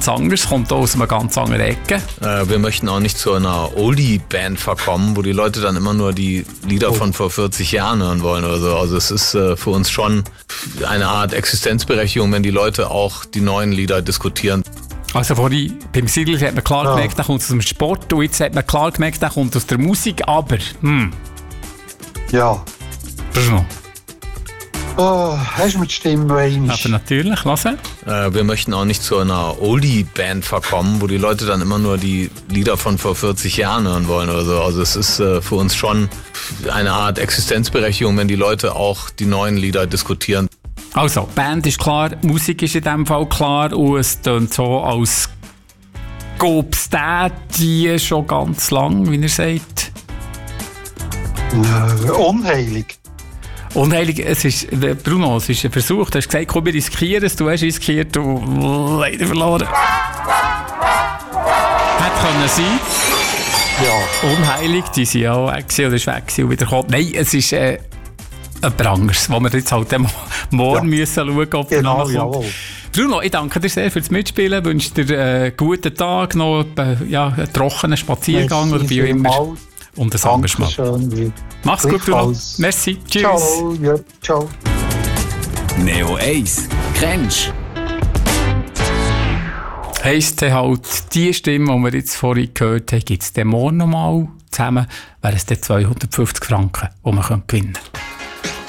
ganz anders, kommt auch aus einer ganz anderen Ecke. Wir möchten auch nicht zu einer Oldie-Band verkommen, wo die Leute dann immer nur die Lieder von vor 40 Jahren hören wollen oder so. Also es ist für uns schon eine Art Existenzberechtigung, wenn die Leute auch die neuen Lieder diskutieren. Also vorhin beim Siedler hat man klar gemerkt, der kommt aus dem Sport, und jetzt hat man klar gemerkt, der kommt aus der Musik, aber Ja. Bruno. Oh, hast du mit Stimme einmal? Aber natürlich, lassen. Wir möchten auch nicht zu einer Oldie-Band verkommen, wo die Leute dann immer nur die Lieder von vor 40 Jahren hören wollen oder so. Also es ist für uns schon eine Art Existenzberechtigung, wenn die Leute auch die neuen Lieder diskutieren. Also, Band ist klar, Musik ist in diesem Fall klar, und es tönt so, als gäbe es die schon ganz lang, wie er sagt. Unheilig. Unheilig, es ist, Bruno, es ist ein Versuch. Du hast gesagt, komm, wir riskieren es, du hast riskiert und leider verloren. Hätte können sein. Ja. Unheilig, die sind ja auch weg gewesen, oder ist weg gewesen und wieder gekommen. Nein, es ist jemand anderes, wo wir jetzt halt morgen müssen schauen, ob er noch kommt. Jawohl. Bruno, ich danke dir sehr fürs Mitspielen, wünsche dir einen guten Tag, noch einen trockenen Spaziergang oder wie auch immer. Und ein Engagement. Mach's gut, Bruno. Merci. Tschüss. Ciao. Ja, ciao. Neo 1. Kennst Heisst halt, die Stimme, die wir jetzt vorhin gehört haben, gibt es den morgen nochmal zusammen, wären es dann 250 Franken, die man gewinnen können.